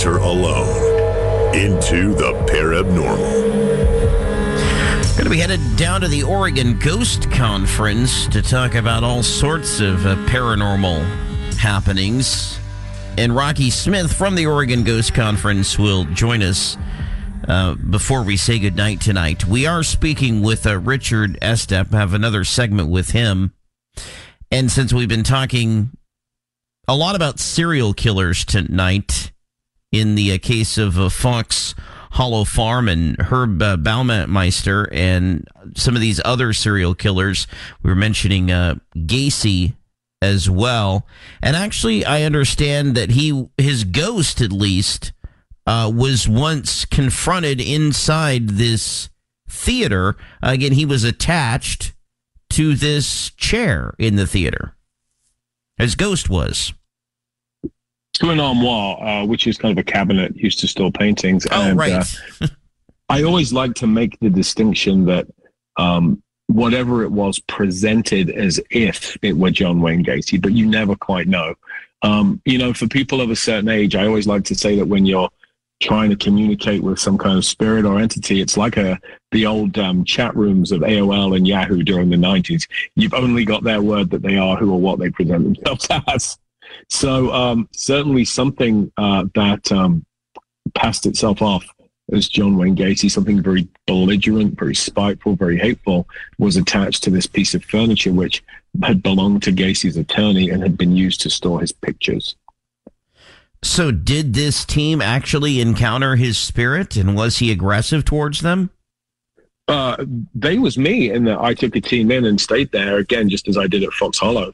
enter alone into the Parabnormal. Going to be headed down to the Oregon Ghost Conference to talk about all sorts of paranormal happenings. And Rocky Smith from the Oregon Ghost Conference will join us before we say goodnight tonight. We are speaking with Richard Estep, have another segment with him. And since we've been talking a lot about serial killers tonight, in the case of Fox Hollow Farm and Herb Baumeister and some of these other serial killers, we were mentioning Gacy as well. And actually, I understand that his ghost, at least, was once confronted inside this theater. Again, he was attached to this chair in the theater. His ghost was. To an armoire, which is kind of a cabinet used to store paintings. Oh, and, right. I always like to make the distinction that whatever it was presented as if it were John Wayne Gacy, but you never quite know. For people of a certain age, I always like to say that when you're trying to communicate with some kind of spirit or entity, it's like the old chat rooms of AOL and Yahoo during the 90s. You've only got their word that they are who or what they present themselves as. So certainly something that passed itself off as John Wayne Gacy, something very belligerent, very spiteful, very hateful, was attached to this piece of furniture which had belonged to Gacy's attorney and had been used to store his pictures. So did this team actually encounter his spirit, and was he aggressive towards them? They was me, and I took a team in and stayed there, again, just as I did at Fox Hollow.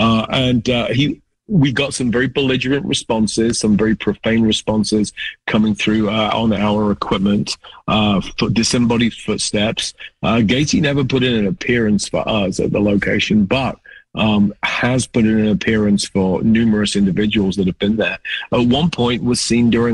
We got some very belligerent responses, some very profane responses coming through on our equipment, disembodied footsteps. Gacy never put in an appearance for us at the location, but has put in an appearance for numerous individuals that have been there. At one point was seen during